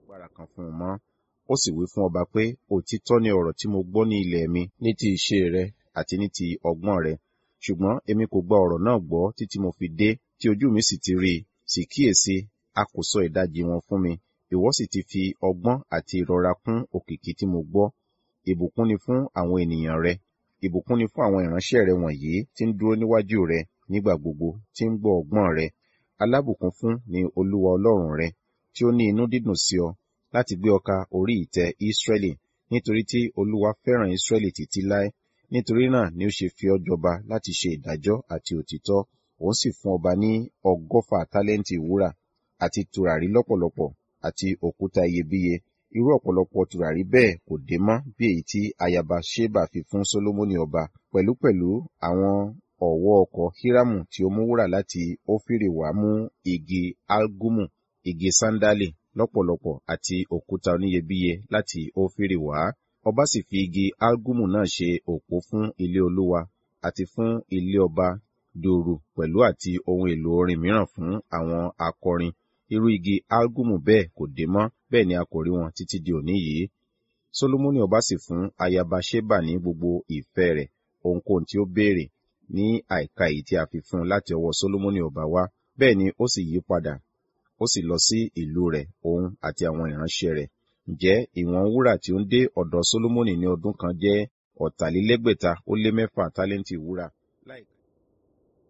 agbára kan fún un mọ́. Ó sì wí fún ọba pé, òtítọ́ ni ọ̀rọ̀ tí mo gbọ́ ní ilẹ̀ mi ní ti ìṣe rẹ àti ní ti ọgbọ́n rẹ. Ṣùgbọ́n èmi kò gba ọ̀rọ̀ náà gbọ́ títí mo fi dé, tí ojú mi sì ti rí i. Sì kíyèsi, a kò sọ ìdajì wọn fún mi. Ìwọ sì ti fi ọgbọ́n àti ìrora kún òkìkí tí mo gbọ́. Ìbùkún ni fún àwọn ènìyàn rẹ. Ìbùkún ni fún àwọn ìránṣẹ́ rẹ wọ̀nyí tí ń dúró níwájú rẹ nígbà gbogbo, tí ń gbọ́ ọgbọ́n rẹ. Alábùkún fún ni Olúwa Ọlọ́run rẹ, tí ó ní inú dídùn sí ọ, láti gbé ọ ka orí ìtẹ́ Ísírẹ́lì, nítorí tí Olúwa fẹ́ràn Ísírẹ́lì títí láé. Nítorí náà ni ó ṣe fi ọ́ jọba láti ṣe ìdájọ́ àti òtítọ́. Òun sì fún ọba ní 100 tálẹ́ǹtì wúrà, àti tùràrí lọ́pọ̀lọpọ̀, àti òkúta iyebíye. Irú ọ̀pọ̀lọpọ̀ tùràrí bẹ́ẹ̀ kò dé mọ́ bí èyí tí ayaba Ṣébà fi fún Sólómọ́nì ọba. Pẹ̀lúpẹ̀lú àwọn ọ̀wọ́ ọkọ̀ Hírámù tí ó mú wúrà láti Ófírì wá mú igi álgúmù, igi sándálì lọ́pọ̀lọpọ̀ àti òkúta oníyebíye láti Ófírì wá. Ọba sì fi igi álgúmù náà ṣe òpó fún ilé Olúwa àti fún ilé ọba, dùùrù pẹ̀lú àti ohun èlò orin mìíràn fún àwọn akọrin. Irú igi álgúmù bẹ́ẹ̀ kò dé mọ́, bẹ́ẹ̀ ni a kò rí wọn títí di òní yìí. Sólómọ́nì ọba sì fún ayaba Ṣébà ní gbogbo ìfẹ́ rẹ̀, ohunkóhun tí ó béèrè, ní àìka èyí tí a fi fún un láti ọwọ́ Sólómọ́nì ọba wá. Bẹ́ẹ̀ ni ó sì yí padà, ó sì lọ sí ìlú rẹ̀, òun àti àwọn ìránṣẹ́ rẹ̀. Ǹjẹ́ ìwọ̀n wúrà tí ó ń dé ọ̀dọ̀ Sólómọ́nì ní ọdún kan jẹ́ 606 tálẹ́ǹtì wúrà.